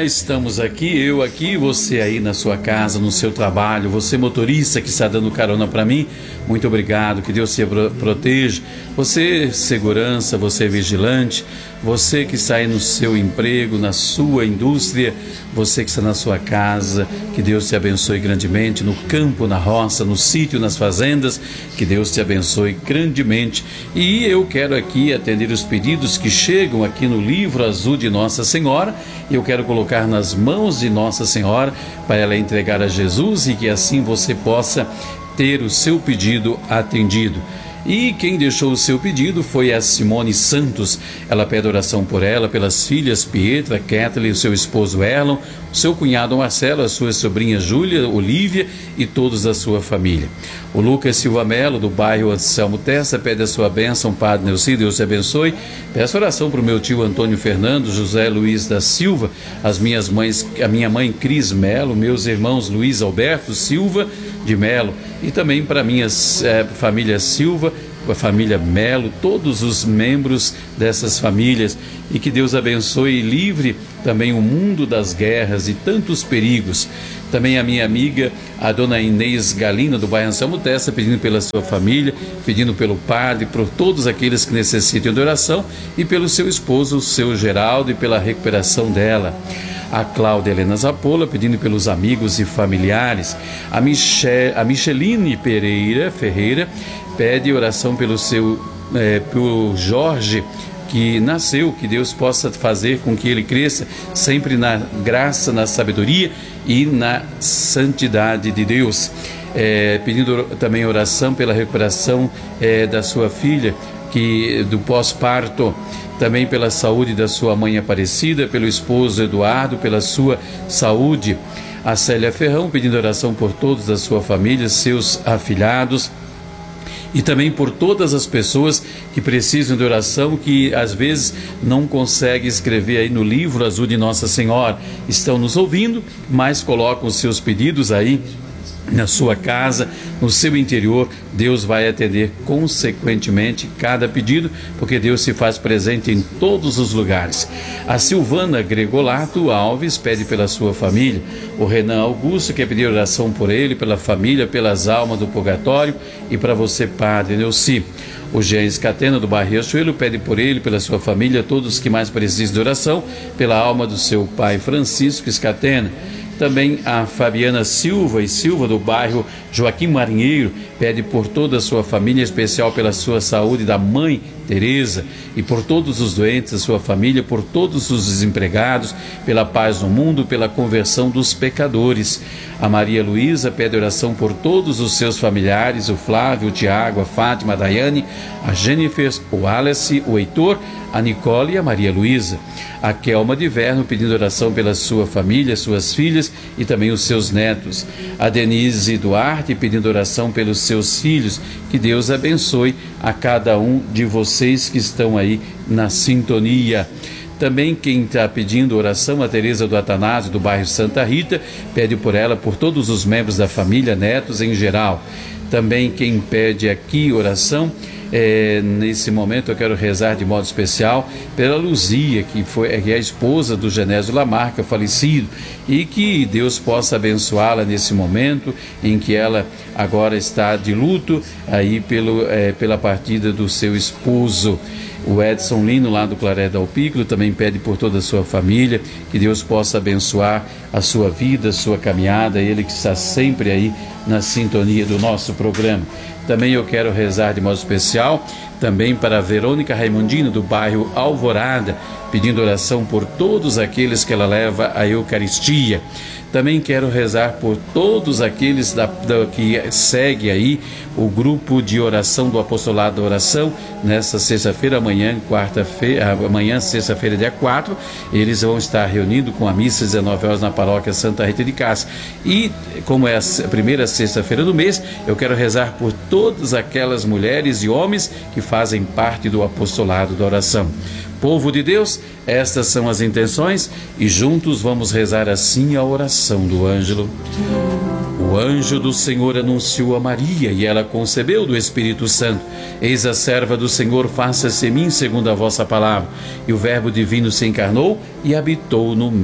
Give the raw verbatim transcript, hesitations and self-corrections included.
estamos aqui, eu aqui, você aí na sua casa, no seu trabalho, você motorista que está dando carona para mim, muito obrigado, que Deus te proteja. Você segurança, você vigilante, você que está aí no seu emprego, na sua indústria, você que está na sua casa, que Deus te abençoe grandemente, no campo, na roça, no sítio, nas fazendas, que Deus te abençoe grandemente. E eu quero aqui atender os pedidos que chegam aqui no livro azul de Nossa Senhora, e eu quero colocar nas mãos de Nossa Senhora para ela entregar a Jesus e que assim você possa ter o seu pedido atendido. E quem deixou o seu pedido foi a Simone Santos. Ela pede oração por ela, pelas filhas Pietra, Kathleen, o seu esposo Erlon, o seu cunhado Marcelo, a sua sobrinha Júlia, Olívia e todos da sua família. O Lucas Silva Melo, do bairro Anselmo Testa, pede a sua bênção, Padre Neuci, Deus te abençoe. Peço oração para o meu tio Antônio Fernando, José Luiz da Silva, as minhas mães, a minha mãe Cris Melo, meus irmãos Luiz Alberto Silva de Melo, e também para minha é, família Silva, a família Melo, todos os membros dessas famílias, e que Deus abençoe e livre também o mundo das guerras e tantos perigos. Também a minha amiga, a dona Inês Galina, do bairro Anselmo Testa, pedindo pela sua família, pedindo pelo padre, por todos aqueles que necessitam de oração, e pelo seu esposo, o seu Geraldo, e pela recuperação dela. A Cláudia Helena Zapola, pedindo pelos amigos e familiares. A, Michel, a Micheline Pereira Ferreira pede oração pelo seu é, pelo Jorge, que nasceu, que Deus possa fazer com que ele cresça sempre na graça, na sabedoria e na santidade de Deus. É, pedindo também oração pela recuperação é, da sua filha, que do pós-parto, também pela saúde da sua mãe Aparecida, pelo esposo Eduardo, pela sua saúde. A Célia Ferrão, pedindo oração por todos da sua família, seus afilhados, e também por todas as pessoas que precisam de oração, que às vezes não conseguem escrever aí no livro azul de Nossa Senhora. Estão nos ouvindo, mas colocam os seus pedidos aí na sua casa, no seu interior. Deus vai atender consequentemente cada pedido, porque Deus se faz presente em todos os lugares. A Silvana Gregolato Alves pede pela sua família. O Renan Augusto quer pedir oração por ele, pela família, pelas almas do purgatório, e para você, Padre Neuci. O Jean Scatena, do bairro Riachuelo, pede por ele, pela sua família, todos que mais precisam de oração, pela alma do seu pai Francisco Scatena. Também a Fabiana Silva e Silva, do bairro Joaquim Marinheiro, pede por toda a sua família, em especial pela sua saúde da mãe Tereza, e por todos os doentes da sua família, por todos os desempregados, pela paz no mundo, pela conversão dos pecadores. A Maria Luísa pede oração por todos os seus familiares, o Flávio, o Tiago, a Fátima, a Daiane, a Jennifer, o Alice, o Heitor, a Nicole e a Maria Luísa. A Kelma de Verno pedindo oração pela sua família, suas filhas e também os seus netos. A Denise Duarte pedindo oração pelos seus filhos. Que Deus abençoe a cada um de vocês que estão aí na sintonia. Também quem está pedindo oração, a Tereza do Atanásio, do bairro Santa Rita, pede por ela, por todos os membros da família, netos em geral. Também quem pede aqui oração, é, nesse momento eu quero rezar de modo especial pela Luzia, que, foi, que é a esposa do Genésio Lamarca, falecido, e que Deus possa abençoá-la nesse momento em que ela agora está de luto aí pelo, é, pela partida do seu esposo. O Edson Lino, lá do Claré do Alpículo, também pede por toda a sua família, que Deus possa abençoar a sua vida, a sua caminhada, ele que está sempre aí na sintonia do nosso programa. Também eu quero rezar de modo especial também para a Verônica Raimundino, do bairro Alvorada, pedindo oração por todos aqueles que ela leva à Eucaristia. Também quero rezar por todos aqueles da, da, que segue aí o grupo de oração do Apostolado da Oração, nessa sexta-feira, amanhã, quarta-feira, amanhã, sexta-feira, dia quatro, eles vão estar reunidos com a missa às dezenove horas na paróquia Santa Rita de Cássia. E como é a primeira sexta-feira do mês, eu quero rezar por todas aquelas mulheres e homens que fazem parte do Apostolado da Oração. Povo de Deus, estas são as intenções e juntos vamos rezar assim a oração do ângelo. O anjo do Senhor anunciou a Maria e ela concebeu do Espírito Santo. Eis a serva do Senhor, faça-se em mim segundo a vossa palavra. E o Verbo divino se encarnou e habitou no